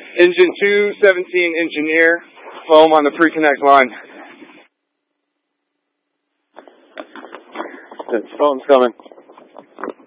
Engine 217 engineer, foam on the pre-connect line. Good, foam's coming.